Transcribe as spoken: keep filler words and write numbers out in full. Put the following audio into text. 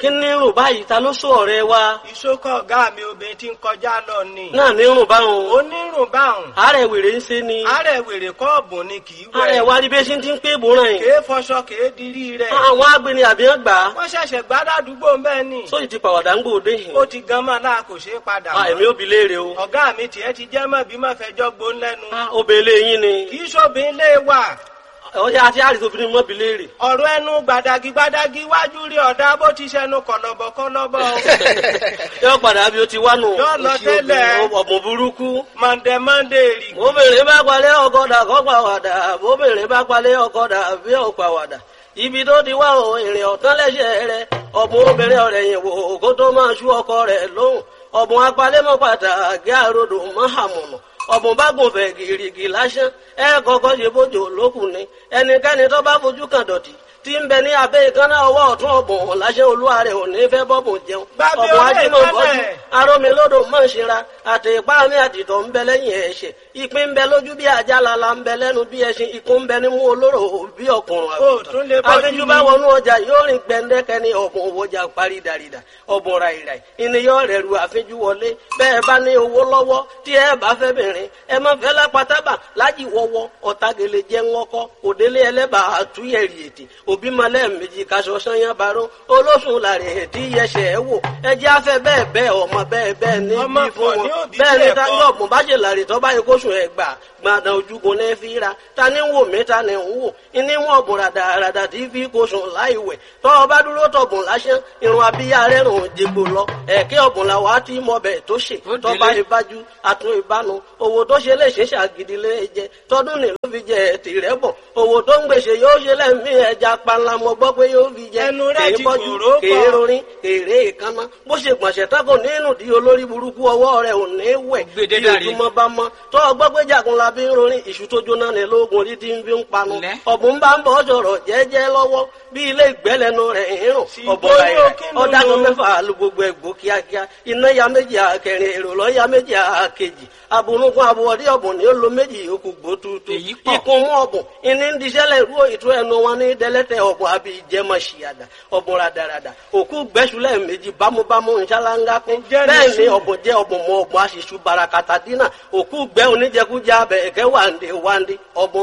kí ní rùn báyìí ta ló sọ ọ̀rẹ́ wa. ìṣókọ̀ ọ̀gá mi obìnrin tí ń kọjá lọ ni. náà ní rùn báwọn. onírùn báwọn. àárẹ̀ wèrè ń ṣe ni. àárẹ̀ wèrè kọ́ọ̀bù ni kì í wẹ̀. àárẹ̀ wa rí bí ṣe ti ń pé ìbòràn yìí. kèé fọṣọ kèé dirí rẹ̀. àwọn agbeni àbí wọn gbà. wọ́n ṣẹ̀ṣẹ̀ gbádàdúgbò bẹ́ẹ̀ ni. sóyì ti pàwọ̀dà ń gbòde yìí. ó ti gan mọ́ náà kò ṣeé padà mọ́. èmi ò bi léèrè o. ọ̀gá mi tiẹ̀ ti jẹ́ mọ́ bí mọ́ fẹjọ́ gbón lẹ́nu. obìnrin yín ni. kì í ṣòbin lé wà. ọjà àti àrìsí obìnrin mọ́ bi léèrè. ọ̀rọ̀ ẹnu gbàdàgì gbàdàgì wájú rí ọ̀dà bó ti ṣẹnu kọ̀lọ̀bọ̀ kọ̀lọ̀bọ̀. yóò padà bí o ti wá nù. yóò lọ tẹ́lẹ̀. ọ̀bùn burúkú. mọ̀ndẹ̀ mọ̀ndẹ̀ rì. obìnrin bá palẹ̀ ọkọ̀dà kọ́ pàwàdà obìnrin bá palẹ̀ ọkọ̀dà bí ò pàwàdà. ibi tó ti wá o èrè ọ̀tán lẹ́sẹ̀ rẹ̀ ọ̀bùn obìnrin ọ̀rẹ́ yẹn wò kó tó máa ṣú ọkọ rẹ̀ lóhùn ọ̀bùn apalẹ́mọ́ pàtàkì àròdò mọ́hàmùnà ọ̀bùn bá gùn fẹ̀ gìrìgì lásán ẹ kọ́kọ́ ṣe bójú olókùn ni ẹnikẹ́ni tó bá fojú kan dọ̀tí tí ń bẹ ní abẹ́ ìkànnà ọwọ́ ọ̀tún ọ̀bùn láṣẹ olúwa rẹ̀ ò ní fẹ́ bọ́bùn jẹun ọ̀bùn ajímọ̀ bọ́jú arómilódò mọ̀ ṣera àti ipá mi àtìtọ̀ ń bẹ lẹ́yìn ẹ̀ṣẹ̀ ìpín ń bẹ lójú bí àjálala ń bẹ lẹ́nu bí ẹṣin ikún ń bẹ nímú olóró bí ọkùnrin àgùntàn àfijù bá wọnú ọjà yóò rìn gbẹndẹkẹ ní ọ̀bùn òwòjà parí dàrídà ọ̀bùn ràìràì ìníyàn rẹ̀ ru àfijù wọlé bẹ́ẹ̀ bá ní owó lọ́wọ́ tí ẹ bá fẹ́ bìnrin ẹ má fẹ́ lápátábà lájì wọ́wọ́ ọ̀tagele jẹ́ ńwọ́kọ́ òdélé ẹlẹ́bà àtúnyẹ̀rì ètè òbí malẹ̀ méjì kaṣọ sanyá baró olóṣùn làrẹ̀ ètí yẹsẹ̀ ẹ wò ẹjẹ́ afẹ́ bẹ́ẹ̀ bẹ́ẹ̀ ọmọ bẹ́ẹ̀ bẹ́ẹ̀ ní bí fún wọn bẹ́ẹ̀ ni ta yọ̀ mọ̀ bá ṣe làrẹ̀ tọ́ báyìí kóṣù ẹ̀ gbà gbàdàn ojúgun ní fi ra ta ní wò mí ta ní wò ní wọn bùn ràdàràdà tí fi kóṣù láì wẹ̀ tọ́ ọ bá dúró tọ̀bùn lásán irun abíyá rẹ̀ rùn jẹgbò lọ ẹ̀kẹ́ ọ̀bùn làwọn á ti mọ bẹ̀ tó ṣe tọ́ bá ìbájú àtún ìbánu owó tó ṣe lè ṣe ṣàgídí lé jẹ tọdún ní ló fi jẹ tìrẹ bọ owó tó ń gbèsè yóò ṣe lẹ́mí ẹja panla mo gbọ́ pé yóò fi jẹ kèé bọ́jú kèé rorin kèrè ìkànnà bó ṣe gbọ̀nsẹ̀ tako nínú di olórí burúkú ọwọ́ rẹ̀ ò ní wẹ̀ bí ojúmọ́ bá mọ́ tó ọgbọ́ pé jagunla bí ń rorin ìṣù tó jóná ní lóògùn orí tí ń fi ń panu ọ̀bùn bá ń bọ̀ sọ̀rọ̀ jẹ́jẹ́ lọ́wọ́ bí ilé ìgbẹ́lẹ́nu rẹ̀ ń rùn ọ̀bọ̀ rẹ̀ ọ̀dàgàn mẹ́fà lu gbogbo ẹ̀gbọ́ kíákíá iná ya méjì àkẹrin èrò lọ́ ya méjì àkejì abunugun abuwọ̀dí ọ̀bùn ni ó lo méjì yòókù gbó tuutu ikùn mú ọ̀bùn ìní ń diṣẹ́lẹ̀ rú ìtú ẹnu wọn ní dẹ́lẹ́tẹ̀ ọ̀bùn àbí ìjẹ́mọ̀ ṣìyàdà ọ̀bùn radarada òkú gbẹ́sùlẹ̀ méjì bámúbámú ìṣáláńgá kún bẹ́ẹ̀ ni ọ̀bùn jẹ́ ọ̀bùn mọ ọ̀bùn aṣíṣú barakata dínà òkú gbẹ́ oníjẹkújẹ abẹ ẹ̀kẹ́ wàǹdé wàǹdé ọ̀bùn